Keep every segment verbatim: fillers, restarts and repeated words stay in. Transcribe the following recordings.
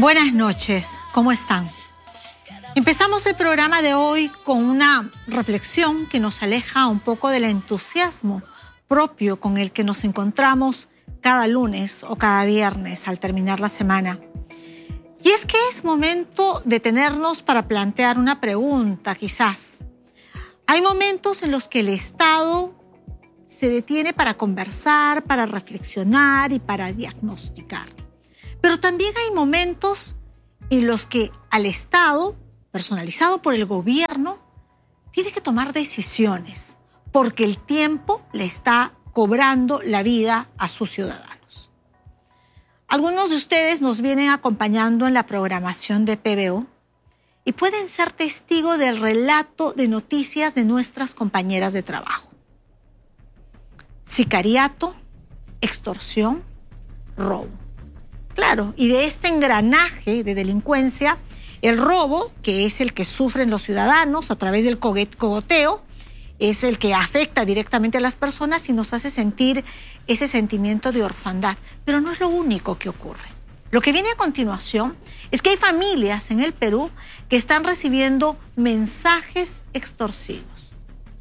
Buenas noches, ¿cómo están? Empezamos el programa de hoy con una reflexión que nos aleja un poco del entusiasmo propio con el que nos encontramos cada lunes o cada viernes al terminar la semana. Y es que es momento de detenernos para plantear una pregunta, quizás. Hay momentos en los que el Estado se detiene para conversar, para reflexionar y para diagnosticar. Pero también hay momentos en los que al Estado, personalizado por el gobierno, tiene que tomar decisiones porque el tiempo le está cobrando la vida a sus ciudadanos. Algunos de ustedes nos vienen acompañando en la programación de P B O y pueden ser testigos del relato de noticias de nuestras compañeras de trabajo. Sicariato, extorsión, robo. Claro, y de este engranaje de delincuencia, el robo, que es el que sufren los ciudadanos a través del cogoteo, es el que afecta directamente a las personas y nos hace sentir ese sentimiento de orfandad. Pero no es lo único que ocurre. Lo que viene a continuación es que hay familias en el Perú que están recibiendo mensajes extorsivos.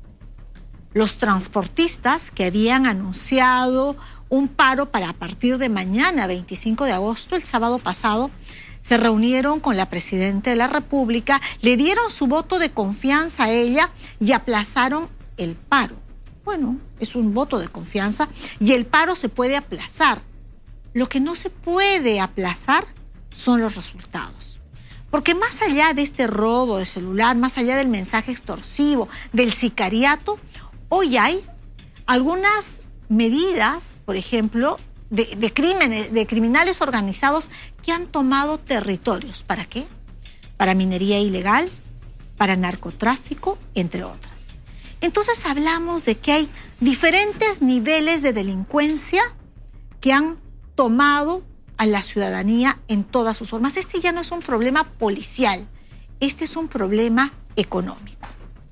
Los transportistas que habían anunciado un paro para a partir de mañana, veinticinco de agosto, el sábado pasado, se reunieron con la Presidenta de la República, le dieron su voto de confianza a ella y aplazaron el paro. Bueno, es un voto de confianza y el paro se puede aplazar. Lo que no se puede aplazar son los resultados. Porque más allá de este robo de celular, más allá del mensaje extorsivo, del sicariato, hoy hay algunas medidas, por ejemplo, de, de crímenes, de criminales organizados que han tomado territorios. ¿Para qué? Para minería ilegal, para narcotráfico, entre otras. Entonces hablamos de que hay diferentes niveles de delincuencia que han tomado a la ciudadanía en todas sus formas. Este ya no es un problema policial, este es un problema económico.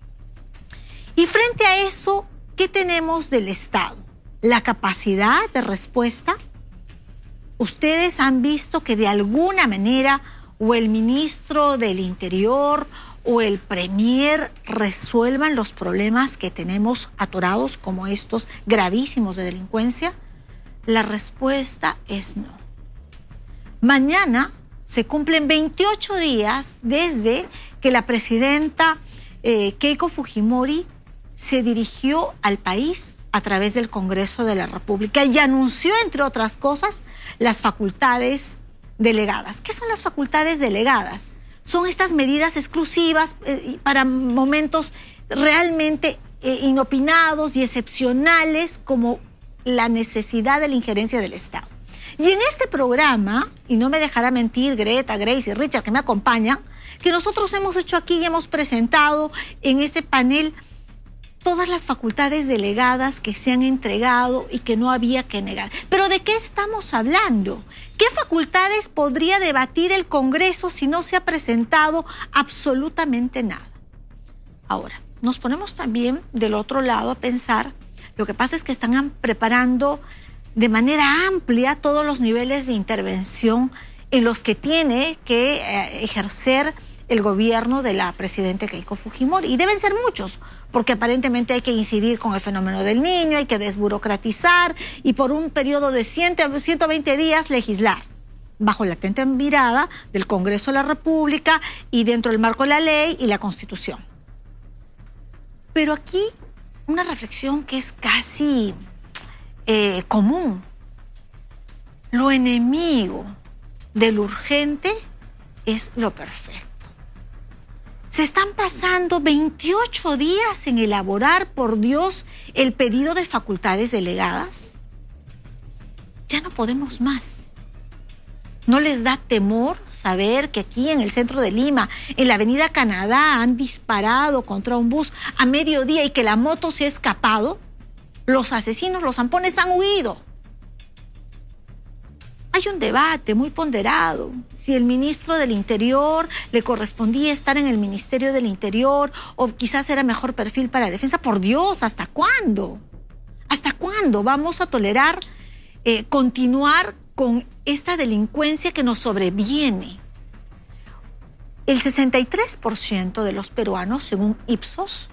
Y frente a eso, ¿qué tenemos del Estado? La capacidad de respuesta. Ustedes han visto que de alguna manera o el ministro del Interior o el premier resuelvan los problemas que tenemos atorados como estos gravísimos de delincuencia. La respuesta es no. Mañana se cumplen veintiocho días desde que la presidenta eh, Keiko Fujimori se dirigió al país a través del Congreso de la República y anunció, entre otras cosas, las facultades delegadas. ¿Qué son las facultades delegadas? Son estas medidas exclusivas eh, para momentos realmente eh, inopinados y excepcionales como la necesidad de la injerencia del Estado. Y en este programa, y no me dejará mentir Greta, Grace y Richard que me acompañan, que nosotros hemos hecho aquí y hemos presentado en este panel todas las facultades delegadas que se han entregado y que no había que negar. ¿Pero de qué estamos hablando? ¿Qué facultades podría debatir el Congreso si no se ha presentado absolutamente nada? Ahora, nos ponemos también del otro lado a pensar, lo que pasa es que están preparando de manera amplia todos los niveles de intervención en los que tiene que eh, ejercer el gobierno de la presidenta Keiko Fujimori. Y deben ser muchos, porque aparentemente hay que incidir con el fenómeno del niño, hay que desburocratizar y por un periodo de ciento veinte días legislar, bajo la atenta mirada del Congreso de la República y dentro del marco de la ley y la Constitución. Pero aquí una reflexión que es casi eh, común. Lo enemigo de lo urgente es lo perfecto. Se están pasando veintiocho días en elaborar, por Dios, el pedido de facultades delegadas. Ya no podemos más. ¿No les da temor saber que aquí en el centro de Lima, en la avenida Canadá, han disparado contra un bus a mediodía y que la moto se ha escapado? Los asesinos, los zampones han huido. Hay un debate muy ponderado, si el ministro del Interior le correspondía estar en el Ministerio del Interior o quizás era mejor perfil para defensa. Por Dios, ¿hasta cuándo? ¿Hasta cuándo vamos a tolerar eh, continuar con esta delincuencia que nos sobreviene. El sesenta y tres por ciento de los peruanos, según Ipsos,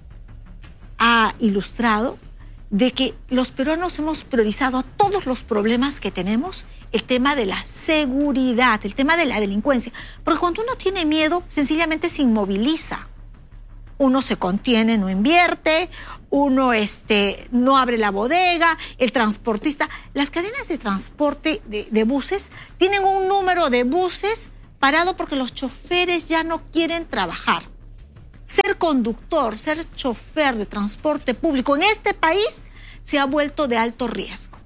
ha ilustrado de que los peruanos hemos priorizado a todos los problemas que tenemos el tema de la seguridad, el tema de la delincuencia. Porque cuando uno tiene miedo, sencillamente se inmoviliza. Uno se contiene, no invierte, uno este, no abre la bodega, el transportista. Las cadenas de transporte de, de buses tienen un número de buses parado porque los choferes ya no quieren trabajar. Ser conductor, ser chofer de transporte público en este país se ha vuelto de alto riesgo.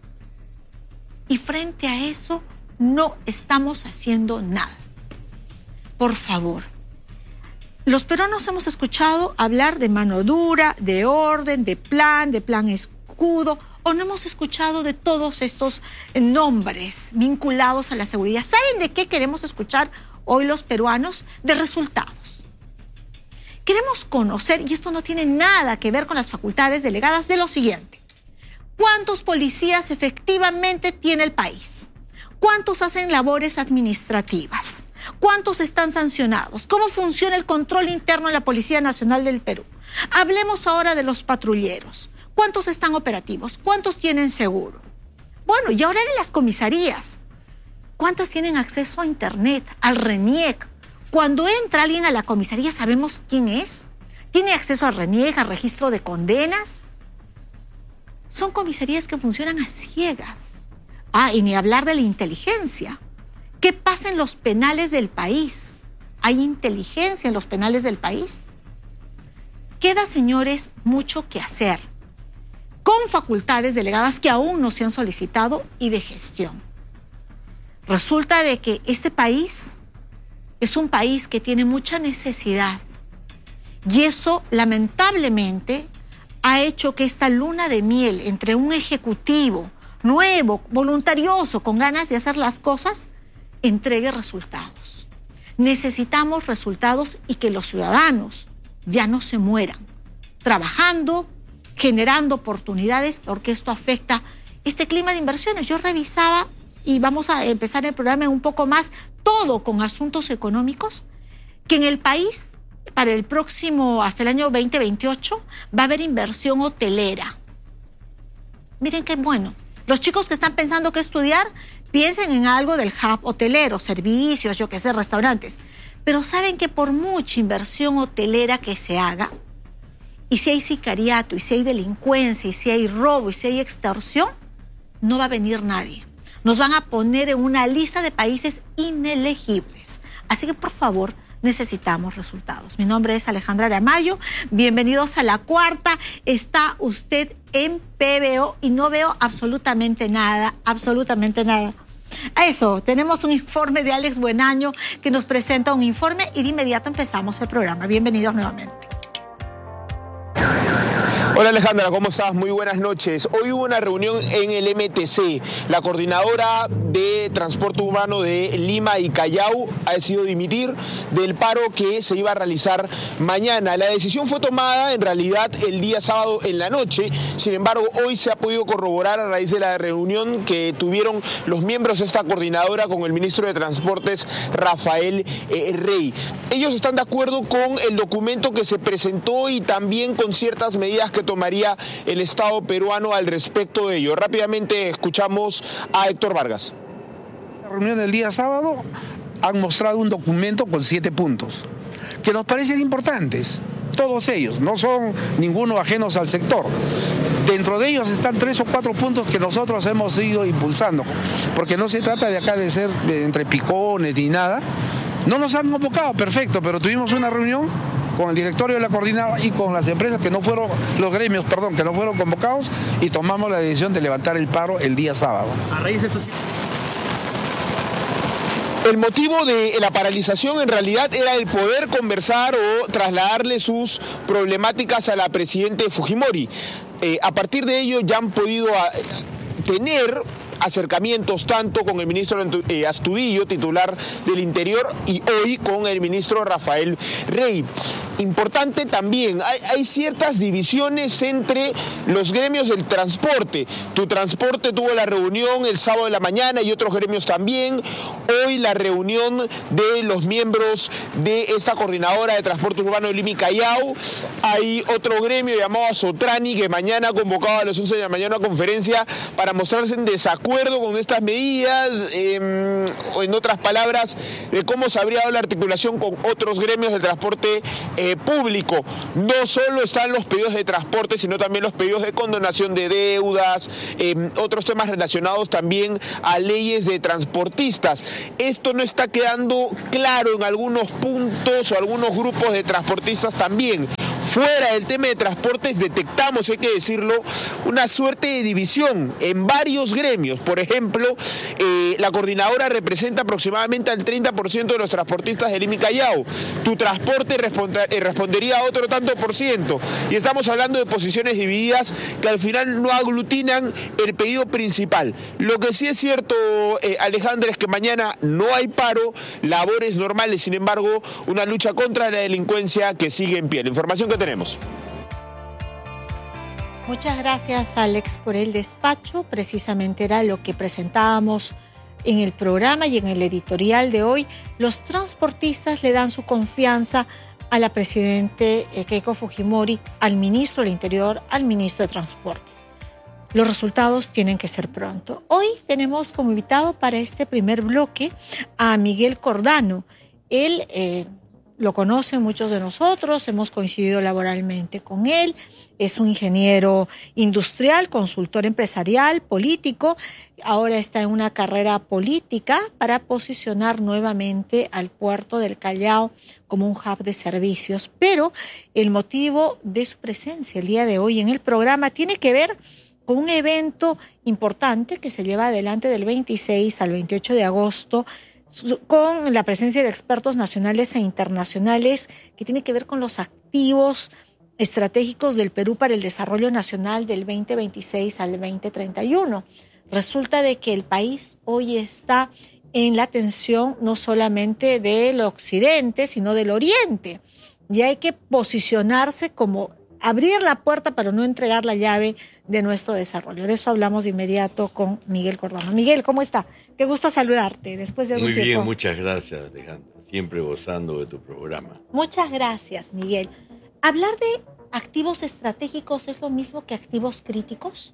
Y frente a eso no estamos haciendo nada. Por favor, los peruanos hemos escuchado hablar de mano dura, de orden, de plan, de plan escudo, o no hemos escuchado de todos estos nombres vinculados a la seguridad. ¿Saben de qué queremos escuchar hoy los peruanos? De resultados. Queremos conocer, y esto no tiene nada que ver con las facultades delegadas, de lo siguiente. ¿Cuántos policías efectivamente tiene el país? ¿Cuántos hacen labores administrativas? ¿Cuántos están sancionados? ¿Cómo funciona el control interno de la Policía Nacional del Perú? Hablemos ahora de los patrulleros. ¿Cuántos están operativos? ¿Cuántos tienen seguro? Bueno, y ahora de las comisarías. ¿Cuántas tienen acceso a internet, al RENIEC? Cuando entra alguien a la comisaría, ¿sabemos quién es? ¿Tiene acceso al RENIEC, al registro de condenas? Son comisarías que funcionan a ciegas. Ah, y ni hablar de la inteligencia. ¿Qué pasa en los penales del país? ¿Hay inteligencia en los penales del país? Queda, señores, mucho que hacer, con facultades delegadas que aún no se han solicitado y de gestión. Resulta de que este país es un país que tiene mucha necesidad y eso, lamentablemente, ha hecho que esta luna de miel entre un ejecutivo nuevo, voluntarioso, con ganas de hacer las cosas, entregue resultados. Necesitamos resultados y que los ciudadanos ya no se mueran trabajando, generando oportunidades, porque esto afecta este clima de inversiones. Yo revisaba, y vamos a empezar el programa un poco más, todo con asuntos económicos, que en el país, para el próximo, hasta el año veinte veintiocho, va a haber inversión hotelera. Miren qué bueno. Los chicos que están pensando qué estudiar, piensen en algo del hub hotelero, servicios, yo qué sé, restaurantes. Pero saben que por mucha inversión hotelera que se haga, y si hay sicariato, y si hay delincuencia, y si hay robo, y si hay extorsión, no va a venir nadie. Nos van a poner en una lista de países inelegibles. Así que, por favor, necesitamos resultados. Mi nombre es Alejandra Aramayo. Bienvenidos a La Cuarta. Está usted en P B O y no veo absolutamente nada, absolutamente nada. A eso, tenemos un informe de Alex Buenaño que nos presenta un informe y de inmediato empezamos el programa. Bienvenidos nuevamente. Hola Alejandra, ¿cómo estás? Muy buenas noches. Hoy hubo una reunión en el M T C. La coordinadora de transporte urbano de Lima y Callao ha decidido dimitir del paro que se iba a realizar mañana. La decisión fue tomada en realidad el día sábado en la noche. Sin embargo, hoy se ha podido corroborar a raíz de la reunión que tuvieron los miembros de esta coordinadora con el ministro de Transportes, Rafael eh, Rey. Ellos están de acuerdo con el documento que se presentó y también con ciertas medidas que tomaría el Estado peruano al respecto de ello. Rápidamente escuchamos a Héctor Vargas. La reunión del día sábado han mostrado un documento con siete puntos que nos parecen importantes. Todos ellos, no son ninguno ajenos al sector. Dentro de ellos están tres o cuatro puntos que nosotros hemos ido impulsando, porque no se trata de acá de ser de entre picones ni nada. No nos han convocado, perfecto, pero tuvimos una reunión con el directorio de la coordinadora y con las empresas que no fueron, los gremios, perdón, que no fueron convocados, y tomamos la decisión de levantar el paro el día sábado. A raíz de eso sí. El motivo de la paralización en realidad era el poder conversar o trasladarle sus problemáticas a la presidenta Fujimori. Eh, a partir de ello ya han podido a, tener acercamientos tanto con el ministro Astudillo, titular del Interior, y hoy con el ministro Rafael Rey. importante también, hay, hay ciertas divisiones entre los gremios del transporte. Tu transporte tuvo la reunión el sábado de la mañana y otros gremios también. Hoy la reunión de los miembros de esta coordinadora de transporte urbano de Lima y Callao. Hay otro gremio llamado Azotrani que mañana ha convocado a las once de la mañana una conferencia para mostrarse en desacuerdo con estas medidas, eh, o en otras palabras, de cómo se habría dado la articulación con otros gremios del transporte eh, público. No solo están los pedidos de transporte, sino también los pedidos de condonación de deudas, eh, otros temas relacionados también a leyes de transportistas. Esto no está quedando claro en algunos puntos o algunos grupos de transportistas también. Fuera del tema de transportes detectamos, hay que decirlo, una suerte de división en varios gremios. Por ejemplo, eh, la coordinadora representa aproximadamente al treinta por ciento de los transportistas de Lima y Callao. Tu transporte responde, eh, respondería a otro tanto por ciento. Y estamos hablando de posiciones divididas que al final no aglutinan el pedido principal. Lo que sí es cierto, eh, Alejandra, es que mañana no hay paro, labores normales, sin embargo, una lucha contra la delincuencia que sigue en pie. La información que tenemos. Muchas gracias, Alex, por el despacho. Precisamente era lo que presentábamos en el programa y en el editorial de hoy. Los transportistas le dan su confianza a la presidente Keiko Fujimori, al ministro del Interior, al ministro de Transportes. Los resultados tienen que ser pronto. Hoy tenemos como invitado para este primer bloque a Miguel Cordano. Él eh, lo conocen muchos de nosotros, hemos coincidido laboralmente con él. Es un ingeniero industrial, consultor empresarial, político. Ahora está en una carrera política para posicionar nuevamente al puerto del Callao como un hub de servicios. Pero el motivo de su presencia el día de hoy en el programa tiene que ver con un evento importante que se lleva adelante del veintiséis al veintiocho de agosto, con la presencia de expertos nacionales e internacionales, que tiene que ver con los activos estratégicos del Perú para el desarrollo nacional del veinte veintiséis al veinte treinta y uno. Resulta de que el país hoy está en la atención no solamente del occidente, sino del oriente. Y hay que posicionarse como abrir la puerta para no entregar la llave de nuestro desarrollo. De eso hablamos de inmediato con Miguel Cordano. Miguel, ¿cómo está? Qué gusto saludarte después de algún Muy tiempo. bien, muchas gracias, Alejandra. Siempre gozando de tu programa. Muchas gracias, Miguel. ¿Hablar de activos estratégicos es lo mismo que activos críticos?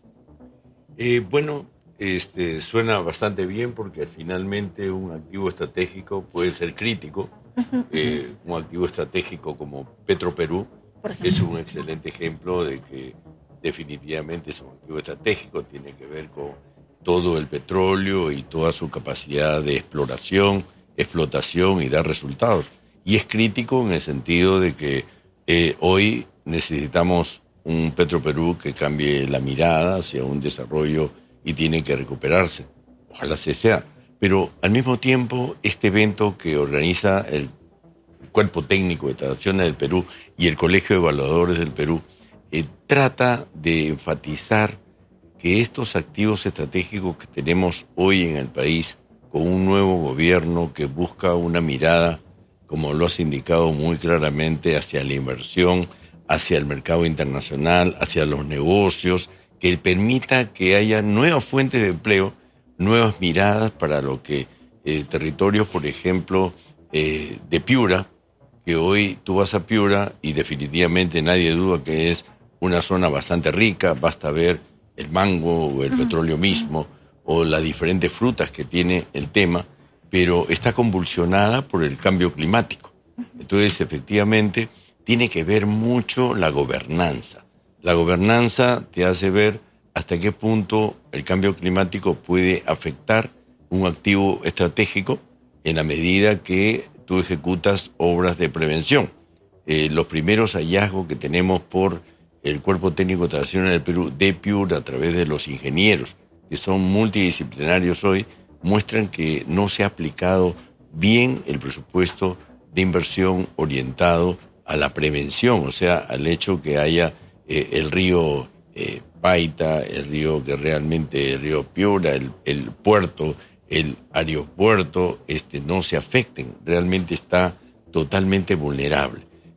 Eh, bueno, este, suena bastante bien porque finalmente un activo estratégico puede ser crítico. Uh-huh. Eh, un activo estratégico como Petroperú es un excelente ejemplo de que definitivamente es un activo estratégico, tiene que ver con todo el petróleo y toda su capacidad de exploración, explotación y dar resultados. Y es crítico en el sentido de que eh, hoy necesitamos un Petroperú que cambie la mirada hacia un desarrollo y tiene que recuperarse. Ojalá se sea. Pero al mismo tiempo, este evento que organiza el Cuerpo Técnico de Transacciones del Perú y el Colegio de Evaluadores del Perú, eh, trata de enfatizar que estos activos estratégicos que tenemos hoy en el país, con un nuevo gobierno que busca una mirada, como lo has indicado muy claramente, hacia la inversión, hacia el mercado internacional, hacia los negocios, que permita que haya nuevas fuentes de empleo, nuevas miradas para lo que eh, territorios, por ejemplo, eh, de Piura, que hoy tú vas a Piura y definitivamente nadie duda que es una zona bastante rica, basta ver el mango o el uh-huh. petróleo mismo o las diferentes frutas que tiene el tema, pero está convulsionada por el cambio climático. Entonces, efectivamente, tiene que ver mucho la gobernanza. La gobernanza te hace ver hasta qué punto el cambio climático puede afectar un activo estratégico en la medida que tú ejecutas obras de prevención. Eh, los primeros hallazgos que tenemos por el Cuerpo Técnico de Transacciones del Perú, de Piura, a través de los ingenieros, que son multidisciplinarios hoy, muestran que no se ha aplicado bien el presupuesto de inversión orientado a la prevención, o sea, al hecho que haya eh, el río eh, Paita, el río que realmente, el río Piura, el, el puerto, el aeropuerto, este, no se afecten. Realmente está totalmente vulnerable.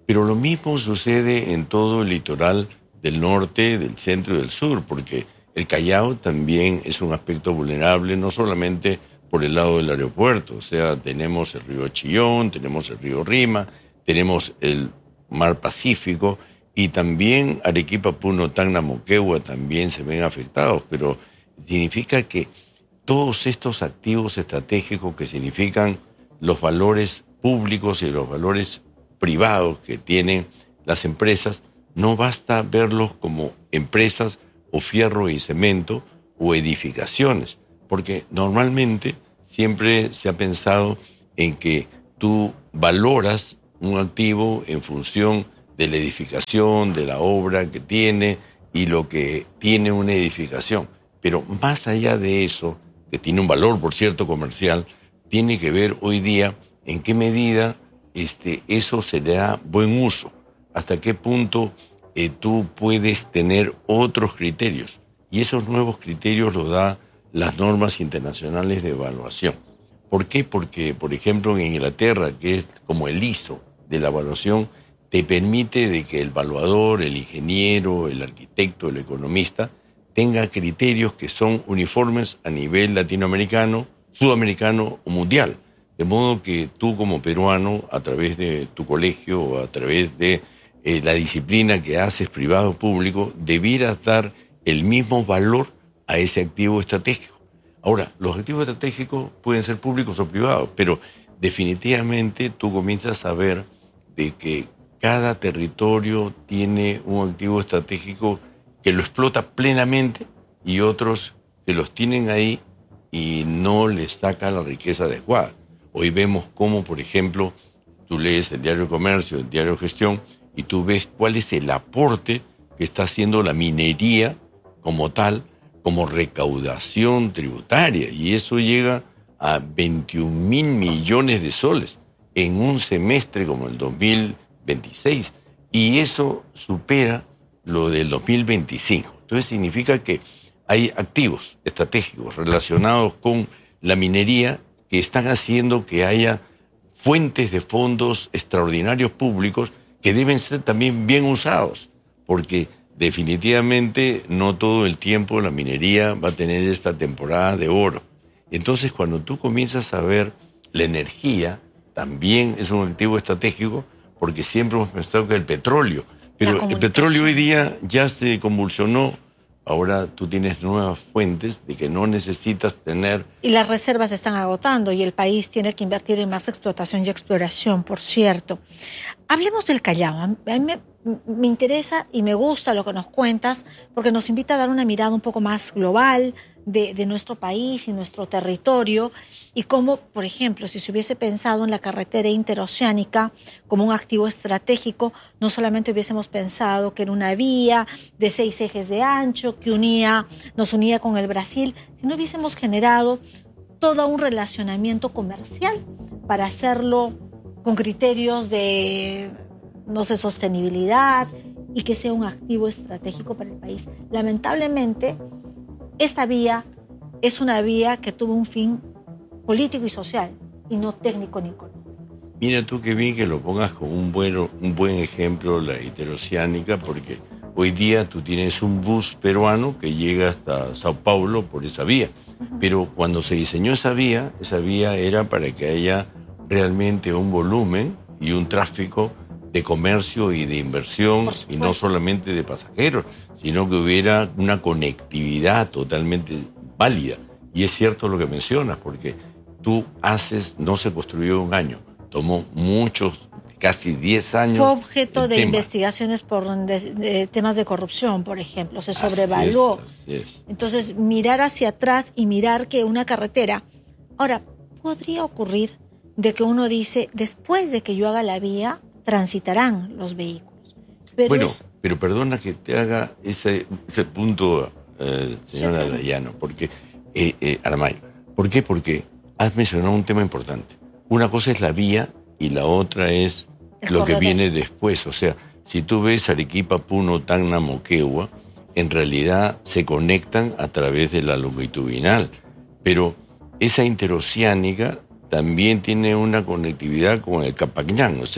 Pero lo mismo sucede en todo el litoral del norte, del centro y del sur, porque el Callao también es un aspecto vulnerable, no solamente por el lado del aeropuerto, o sea, tenemos el río Chillón, tenemos el río Rima, tenemos el mar Pacífico, y también Arequipa, Puno, Tacna, Moquegua también se ven afectados, pero significa que todos estos activos estratégicos que significan los valores públicos y los valores privados que tienen las empresas, no basta verlos como empresas o fierro y cemento o edificaciones, porque normalmente siempre se ha pensado en que tú valoras un activo en función de la edificación, de la obra que tiene y lo que tiene una edificación. Pero más allá de eso, que tiene un valor, por cierto, comercial, tiene que ver hoy día en qué medida este, eso se le da buen uso, hasta qué punto eh, tú puedes tener otros criterios. Y esos nuevos criterios los da las normas internacionales de evaluación. ¿Por qué? Porque, por ejemplo, en Inglaterra, que es como el I S O de la evaluación, te permite de que el evaluador, el ingeniero, el arquitecto, el economista, tenga criterios que son uniformes a nivel latinoamericano, sudamericano o mundial. De modo que tú como peruano, a través de tu colegio o a través de eh, la disciplina que haces privado o público, debieras dar el mismo valor a ese activo estratégico. Ahora, los activos estratégicos pueden ser públicos o privados, pero definitivamente tú comienzas a ver de que cada territorio tiene un activo estratégico que lo explota plenamente y otros que los tienen ahí y no les saca la riqueza adecuada. Hoy vemos cómo, por ejemplo, tú lees el diario Comercio, el diario Gestión, y tú ves cuál es el aporte que está haciendo la minería como tal, como recaudación tributaria, y eso llega a veintiún mil millones de soles en un semestre como el dos mil veintiséis, y eso supera lo del dos mil veinticinco. Entonces significa que hay activos estratégicos relacionados con la minería que están haciendo que haya fuentes de fondos extraordinarios públicos que deben ser también bien usados, porque definitivamente no todo el tiempo la minería va a tener esta temporada de oro. Entonces, cuando tú comienzas a ver la energía, también es un activo estratégico, porque siempre hemos pensado que el petróleo, pero el petróleo hoy día ya se convulsionó. Ahora tú tienes nuevas fuentes de que no necesitas tener... Y las reservas se están agotando y el país tiene que invertir en más explotación y exploración, por cierto. Hablemos del Callao. A mí me, me interesa y me gusta lo que nos cuentas porque nos invita a dar una mirada un poco más global de, de nuestro país y nuestro territorio y cómo, por ejemplo, si se hubiese pensado en la carretera interoceánica como un activo estratégico, no solamente hubiésemos pensado que era una vía de seis ejes de ancho que unía, nos unía con el Brasil, sino hubiésemos generado todo un relacionamiento comercial para hacerlo con criterios de, no sé, sostenibilidad y que sea un activo estratégico para el país. Lamentablemente, esta vía es una vía que tuvo un fin político y social y no técnico ni económico. Mira tú qué bien que lo pongas como un buen, un buen ejemplo la interoceánica, porque hoy día tú tienes un bus peruano que llega hasta Sao Paulo por esa vía, uh-huh. Pero cuando se diseñó esa vía, esa vía era para que haya realmente un volumen y un tráfico de comercio y de inversión, y no solamente de pasajeros, sino que hubiera una conectividad totalmente válida. Y es cierto lo que mencionas, porque tú haces, no se construyó en un año, tomó muchos, casi diez años. Fue objeto de tema. investigaciones por de, de temas de corrupción, por ejemplo, se sobrevaluó. Así es, así es. Entonces, mirar hacia atrás y mirar que una carretera... Ahora, podría ocurrir de que uno dice, después de que yo haga la vía, transitarán los vehículos. Pero bueno, es... pero perdona que te haga ese, ese punto, eh, señora sí, Dayano, porque, eh, eh, Aramay, ¿por qué? Porque has mencionado un tema importante. Una cosa es la vía y la otra es el lo corredor que viene después. O sea, si tú ves Arequipa, Puno, Tacna, Moquegua, en realidad se conectan a través de la longitudinal, pero esa interoceánica también tiene una conectividad con el Capacñán. O sea,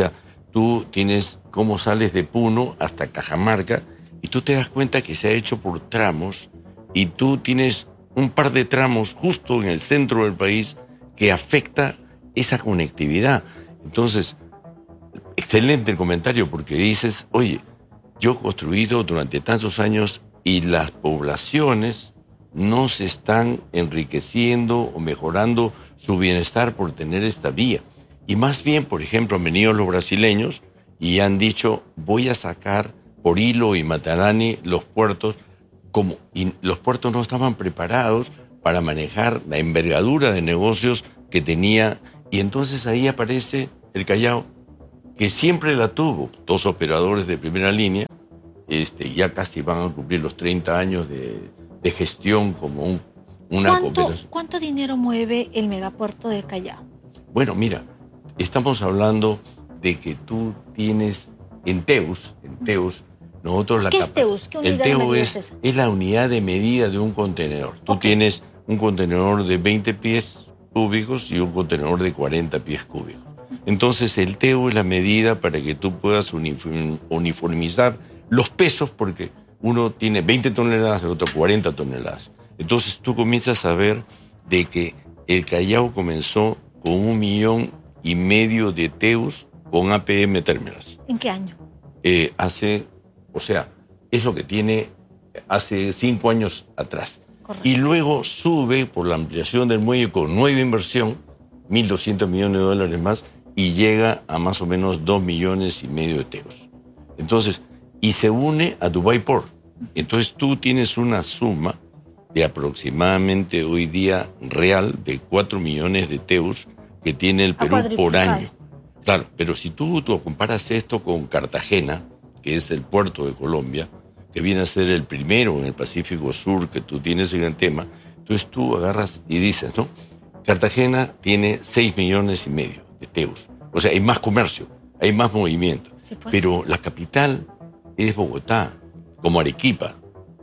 tú tienes cómo sales de Puno hasta Cajamarca y tú te das cuenta que se ha hecho por tramos y tú tienes un par de tramos justo en el centro del país que afecta esa conectividad. Entonces, excelente el comentario porque dices, oye, yo he construido durante tantos años y las poblaciones no se están enriqueciendo o mejorando su bienestar por tener esta vía. Y más bien, por ejemplo, han venido los brasileños y han dicho, voy a sacar por Hilo y Matarani los puertos, como y los puertos no estaban preparados para manejar la envergadura de negocios que tenía. Y entonces ahí aparece el Callao, que siempre la tuvo, dos operadores de primera línea, este, ya casi van a cumplir los treinta años de, de gestión como un, una ¿Cuánto, cooperación. ¿Cuánto dinero mueve el megapuerto del Callao? Bueno, mira, estamos hablando de que tú tienes en Teus, en Teus, nosotros la ¿Qué es capa- Teus? ¿Qué unidad el de Teus medida es, es esa? es la unidad de medida de un contenedor. Tú Ok. tienes un contenedor de veinte pies cúbicos y un contenedor de cuarenta pies cúbicos. Entonces el Teus es la medida para que tú puedas uniform- uniformizar los pesos, porque uno tiene veinte toneladas, el otro cuarenta toneladas. Entonces tú comienzas a ver de que el Callao comenzó con un millón y medio de Teus con A P M Terminals. ¿En qué año? Eh, hace, o sea, es lo que tiene hace cinco años atrás. Correcto. Y luego sube por la ampliación del muelle con nueva inversión, mil doscientos millones de dólares más, y llega a más o menos dos millones y medio de Teus. Entonces, y se une a Dubai Port. Entonces tú tienes una suma de aproximadamente hoy día real de cuatro millones de Teus que tiene el Ha Perú por cuadriplicado. año. Claro, pero si tú, tú comparas esto con Cartagena, que es el puerto de Colombia, que viene a ser el primero en el Pacífico Sur que tú tienes en el tema, entonces tú agarras y dices, ¿no? Cartagena tiene seis millones y medio de Teus. O sea, hay más comercio, hay más movimiento. Sí, pues. Pero la capital es Bogotá, como Arequipa,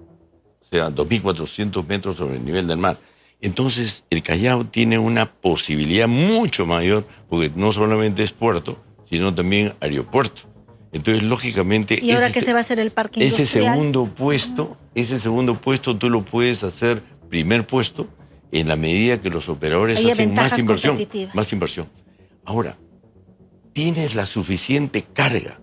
o sea, dos mil cuatrocientos metros sobre el nivel del mar. Entonces, el Callao tiene una posibilidad mucho mayor, porque no solamente es puerto, sino también aeropuerto. Entonces, lógicamente... ¿Y ahora ese que se- se va a hacer el parque ese industrial? segundo puesto, ese segundo puesto tú lo puedes hacer primer puesto en la medida que los operadores Hay hacen ventajas más inversión. competitivas. Más inversión. Ahora, ¿tienes la suficiente carga?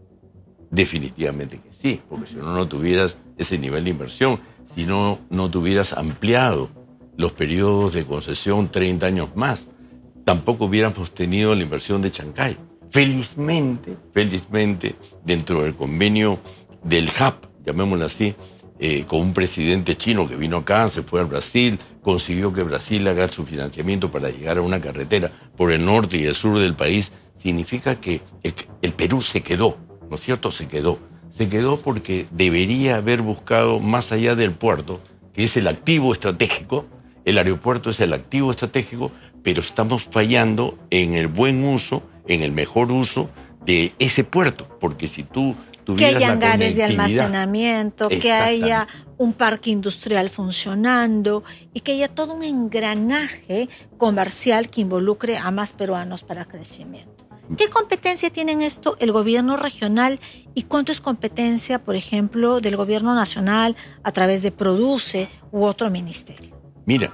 Definitivamente que sí, porque si no, no tuvieras ese nivel de inversión, si no, no tuvieras ampliado los periodos de concesión treinta años más, tampoco hubiéramos tenido la inversión de Chancay. Felizmente, felizmente, dentro del convenio del H A P, llamémoslo así, eh, con un presidente chino que vino acá, se fue al Brasil, consiguió que Brasil haga su financiamiento para llegar a una carretera por el norte y el sur del país, significa que el, el Perú se quedó, ¿no es cierto? Se quedó. Se quedó porque debería haber buscado más allá del puerto, que es el activo estratégico. El aeropuerto es el activo estratégico, pero estamos fallando en el buen uso, en el mejor uso de ese puerto, porque si tú Que tuvieras haya la hangares de conectividad- almacenamiento, que Exactamente. haya un parque industrial funcionando y que haya todo un engranaje comercial que involucre a más peruanos para crecimiento. ¿Qué competencia tiene en esto el gobierno regional y cuánto es competencia, por ejemplo, del gobierno nacional a través de Produce u otro ministerio? Mira,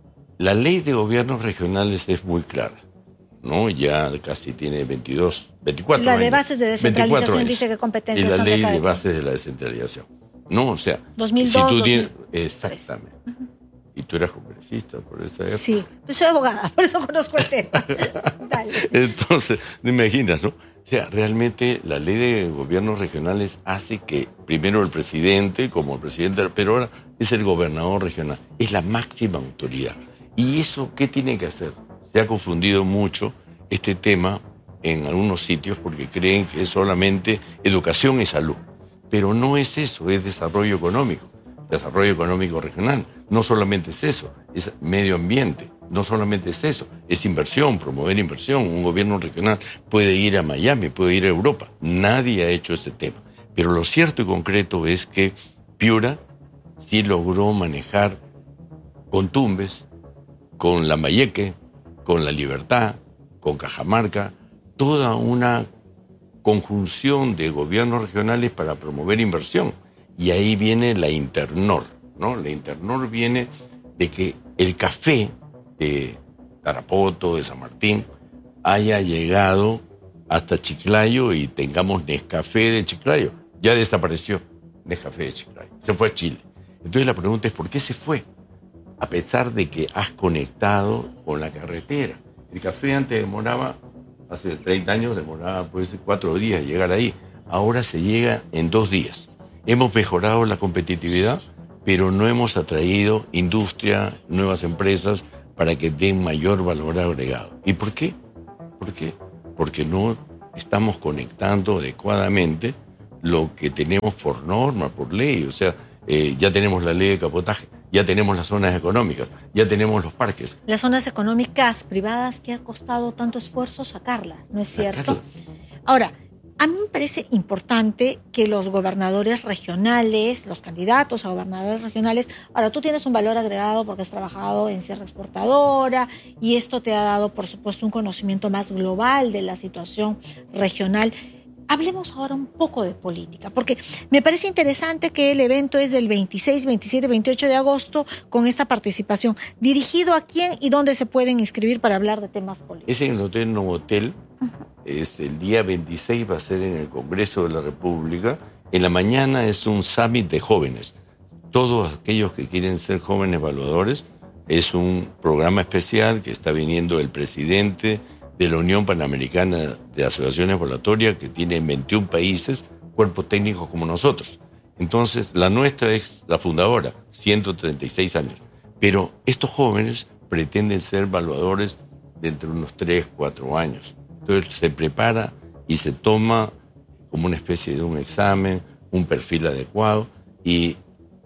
la ley de gobiernos regionales es muy clara, ¿no? Ya casi tiene veintidós, veinticuatro La años. de bases de descentralización veinticuatro años. dice que competencias Es la son de ley cada de quien. bases de la descentralización. No, o sea, dos mil dos, si tú dos tienes... mil tres. Exactamente. Y tú eras congresista por esa época. Sí, pues soy abogada, por eso conozco el tema. Dale. Entonces, no imaginas, ¿no? O sea, realmente la ley de gobiernos regionales hace que primero el presidente, como el presidente, pero ahora es el gobernador regional, es la máxima autoridad. ¿Y eso qué tiene que hacer? Se ha confundido mucho este tema en algunos sitios porque creen que es solamente educación y salud. Pero no es eso, es desarrollo económico, desarrollo económico regional. No solamente es eso, es medio ambiente. No solamente es eso, es inversión, promover inversión. Un gobierno regional puede ir a Miami, puede ir a Europa. Nadie ha hecho ese tema. Pero lo cierto y concreto es que Piura sí logró manejar con Tumbes, con Lambayeque, con La Libertad, con Cajamarca, toda una conjunción de gobiernos regionales para promover inversión. Y ahí viene la Internor, ¿no? La Internor viene de que el café de Tarapoto, de San Martín, haya llegado hasta Chiclayo y tengamos Nescafé de Chiclayo. Ya desapareció Nescafé de Chiclayo. Se fue a Chile. Entonces la pregunta es, ¿por qué se fue? A pesar de que has conectado con la carretera. El café antes demoraba, hace treinta años demoraba pues cuatro días llegar ahí. Ahora se llega en dos días. Hemos mejorado la competitividad, pero no hemos atraído industria, nuevas empresas para que den mayor valor agregado. ¿Y por qué? ¿Por qué? Porque no estamos conectando adecuadamente lo que tenemos por norma, por ley. O sea, eh, ya tenemos la ley de cabotaje, ya tenemos las zonas económicas, ya tenemos los parques. Las zonas económicas privadas que ha costado tanto esfuerzo sacarla, ¿no es cierto? Sacarla. Ahora, a mí me parece importante que los gobernadores regionales, los candidatos a gobernadores regionales, ahora tú tienes un valor agregado porque has trabajado en Sierra Exportadora y esto te ha dado, por supuesto, un conocimiento más global de la situación regional. Hablemos ahora un poco de política, porque me parece interesante que el evento es del veintiséis, veintisiete, veintiocho de agosto con esta participación. ¿Dirigido a quién y dónde se pueden inscribir para hablar de temas políticos? Es en el Hotel Novotel. Uh-huh. Es el día veintiséis, va a ser en el Congreso de la República. En la mañana es un summit de jóvenes. Todos aquellos que quieren ser jóvenes evaluadores. Es un programa especial que está viniendo el presidente de la Unión Panamericana de Asociaciones Evaluatorias, que tiene veintiún países, cuerpos técnicos como nosotros. Entonces, la nuestra es la fundadora, ciento treinta y seis años. Pero estos jóvenes pretenden ser evaluadores dentro de unos tres, cuatro años. Entonces, se prepara y se toma como una especie de un examen, un perfil adecuado, y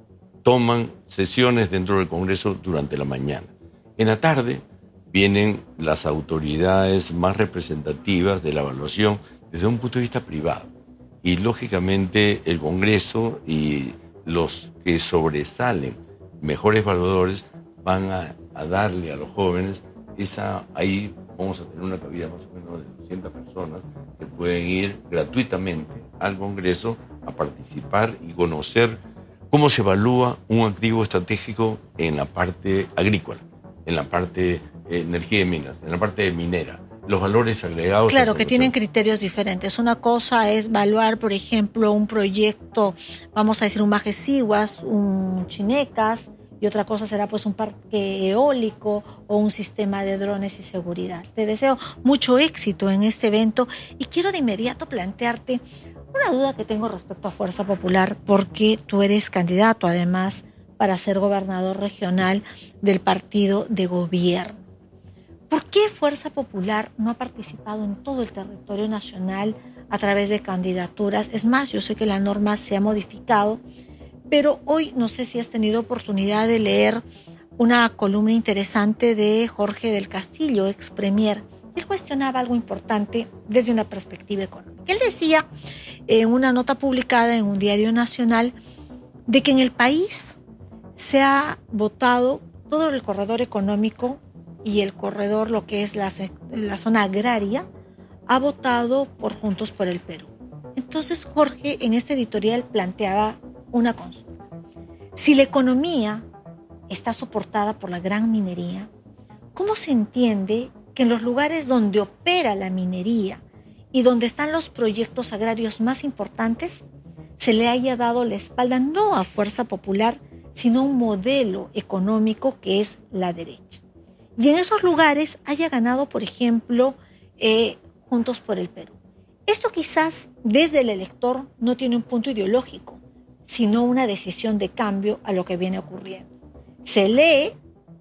toman sesiones dentro del Congreso durante la mañana. En la tarde vienen las autoridades más representativas de la evaluación desde un punto de vista privado. Y lógicamente el Congreso y los que sobresalen, mejores evaluadores, van a, a darle a los jóvenes esa, ahí vamos a tener una cabida más o menos de doscientas personas que pueden ir gratuitamente al Congreso a participar y conocer cómo se evalúa un activo estratégico en la parte agrícola, en la parte de energía de minas, en la parte de minera, los valores agregados. Claro, que tienen criterios diferentes. Una cosa es evaluar, por ejemplo, un proyecto, vamos a decir un Majes Siguas, un Chinecas, y otra cosa será pues un parque eólico o un sistema de drones y seguridad. Te deseo mucho éxito en este evento y quiero de inmediato plantearte una duda que tengo respecto a Fuerza Popular, porque tú eres candidato además para ser gobernador regional del partido de gobierno. ¿Por qué Fuerza Popular no ha participado en todo el territorio nacional a través de candidaturas? Es más, yo sé que la norma se ha modificado, pero hoy no sé si has tenido oportunidad de leer una columna interesante de Jorge del Castillo, ex premier. Él cuestionaba algo importante desde una perspectiva económica. Él decía en una nota publicada en un diario nacional de que en el país se ha votado todo el corredor económico y el corredor, lo que es la, la zona agraria, ha votado por Juntos por el Perú. Entonces Jorge en este editorial planteaba una consulta. Si la economía está soportada por la gran minería, ¿cómo se entiende que en los lugares donde opera la minería y donde están los proyectos agrarios más importantes, se le haya dado la espalda no a Fuerza Popular, sino a un modelo económico que es la derecha? Y en esos lugares haya ganado, por ejemplo, eh, Juntos por el Perú. Esto quizás desde el elector no tiene un punto ideológico, sino una decisión de cambio a lo que viene ocurriendo. Se lee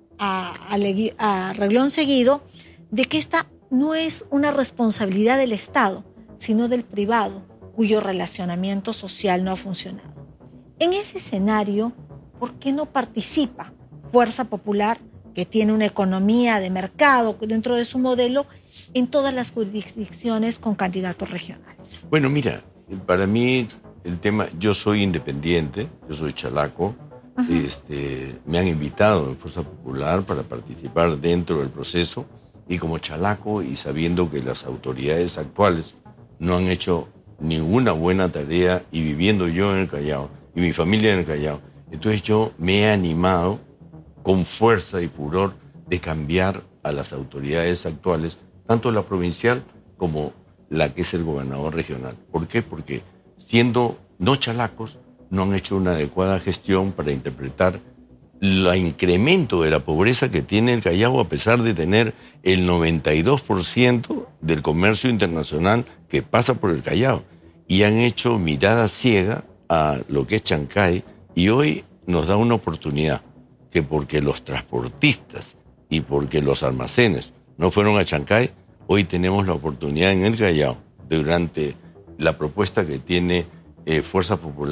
a, a, a reglón seguido de que esta no es una responsabilidad del Estado, sino del privado, cuyo relacionamiento social no ha funcionado. En ese escenario, ¿por qué no participa Fuerza Popular, que tiene una economía de mercado dentro de su modelo, en todas las jurisdicciones con candidatos regionales? Bueno, mira, para mí el tema, yo soy independiente, yo soy chalaco, este, me han invitado en Fuerza Popular para participar dentro del proceso, y como chalaco y sabiendo que las autoridades actuales no han hecho ninguna buena tarea, y viviendo yo en el Callao y mi familia en el Callao, entonces yo me he animado con fuerza y furor de cambiar a las autoridades actuales, tanto la provincial como la que es el gobernador regional. ¿Por qué? Porque siendo no chalacos, no han hecho una adecuada gestión para interpretar el incremento de la pobreza que tiene el Callao, a pesar de tener el noventa y dos por ciento del comercio internacional que pasa por el Callao. Y han hecho mirada ciega a lo que es Chancay, y hoy nos da una oportunidad que, porque los transportistas y porque los almacenes no fueron a Chancay, hoy tenemos la oportunidad en el Callao, durante la propuesta que tiene eh, Fuerza Popular.